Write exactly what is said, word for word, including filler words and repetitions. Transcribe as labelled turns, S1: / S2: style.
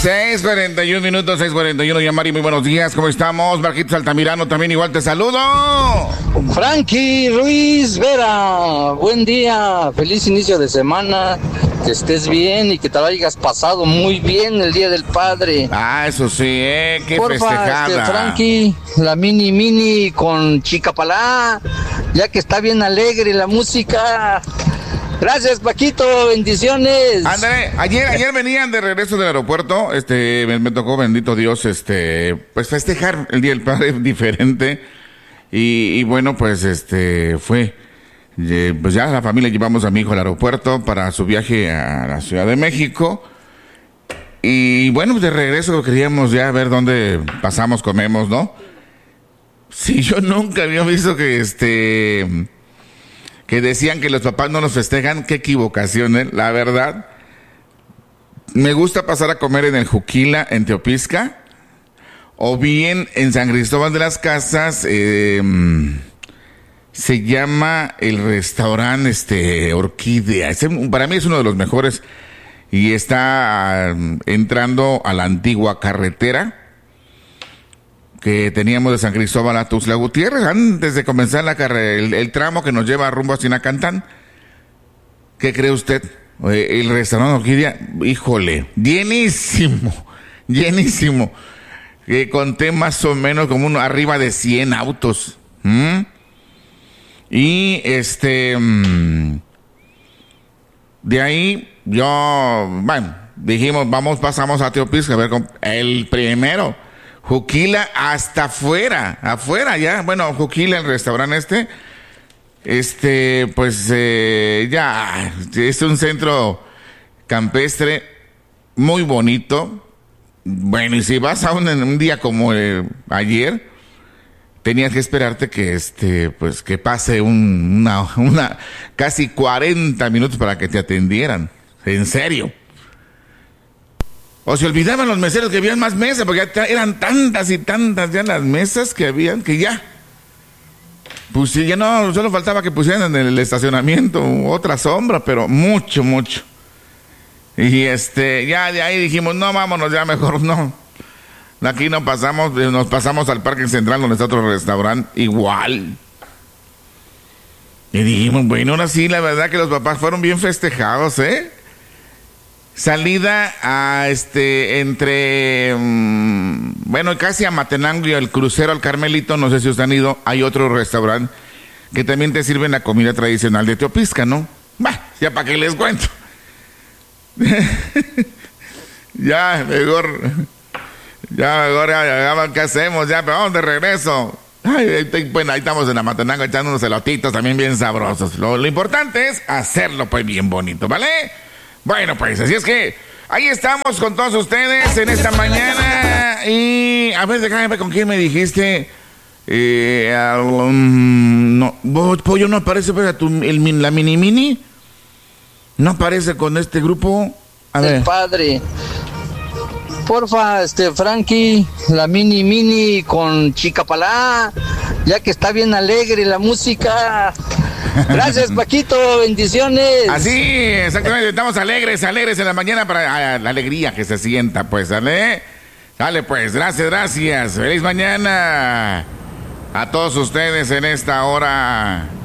S1: seis cuarenta y uno minutos, seis cuarenta y uno, ya Mari, muy buenos días, ¿cómo estamos? Marquitos Altamirano, también igual te saludo.
S2: Frankie Ruiz Vera, buen día, feliz inicio de semana, que estés bien y que te lo hayas pasado muy bien el Día del Padre.
S1: Ah, eso sí, eh, qué
S2: Porfa,
S1: festejada.
S2: este, Frankie, la mini mini con Chica Palá, ya que está bien alegre la música. Gracias, Paquito, bendiciones.
S1: Ándale, ayer, ayer venían de regreso del aeropuerto, este, me, me tocó, bendito Dios, este, pues festejar el Día del Padre diferente, y, y bueno, pues este, fue, eh, pues ya la familia llevamos a mi hijo al aeropuerto para su viaje a la Ciudad de México, y bueno, de regreso queríamos ya ver dónde pasamos, comemos, ¿no? Sí, yo nunca había visto que este... que decían que los papás no nos festejan, qué equivocación, ¿eh? La verdad. Me gusta pasar a comer en el Juquila, en Teopisca, o bien en San Cristóbal de las Casas, eh, se llama el restaurante este, Orquídea. Ese, para mí es uno de los mejores, y está um, entrando a la antigua carretera que teníamos de San Cristóbal a Tuxtla Gutiérrez, antes de comenzar la carrera, el, el tramo que nos lleva rumbo a Sinacantán. ¿Qué cree usted? El restaurante Orquídea, híjole, llenísimo, llenísimo. Que conté más o menos como uno, arriba de cien autos. ¿Mm? Y este, mmm, de ahí, yo, bueno, dijimos, vamos, pasamos a Teopisca, a ver, el primero. Juquila hasta afuera, afuera ya, bueno, Juquila, el restaurante este, este, pues eh, ya, es un centro campestre muy bonito. Bueno, y si vas a un, un día como eh, ayer, tenías que esperarte que este, pues que pase un, una, una, casi cuarenta minutos para que te atendieran, en serio. O se olvidaban los meseros que habían más mesas, porque ya eran tantas y tantas ya las mesas que habían, que ya. Pues ya no, solo faltaba que pusieran en el estacionamiento otra sombra, pero mucho, mucho. Y este, ya de ahí dijimos, no, vámonos, ya mejor no. Aquí no pasamos, nos pasamos al Parque Central, donde está otro restaurante, igual. Y dijimos, bueno, ahora sí, la verdad que los papás fueron bien festejados, ¿eh? Salida a este entre um, bueno, casi a Matenango y el crucero al Carmelito, no sé si ustedes han ido, hay otro restaurante que también te sirven la comida tradicional de Teopisca, ¿no? Bah, ya para qué les cuento. ya, mejor, ya mejor, ya, ya, ¿qué hacemos? Ya, pero vamos de regreso. Ay, bueno, ahí estamos en la Matenango echando unos elotitos también bien sabrosos. Lo, lo importante es hacerlo pues bien bonito, ¿vale? Bueno, pues así es que ahí estamos con todos ustedes en esta mañana. Y a ver, déjame ver con quién me dijiste. Eh, um, no, Pollo no aparece, pero tu, el, la mini mini no aparece con este grupo. A ver.
S2: El padre. Porfa, este Frankie, la mini mini con Chica Palá, ya que está bien alegre la música. Gracias, Paquito, bendiciones.
S1: Así, exactamente, estamos alegres, alegres en la mañana para ah, la alegría que se sienta, pues, ¿sale? Sale, pues, gracias, gracias. Feliz mañana a todos ustedes en esta hora.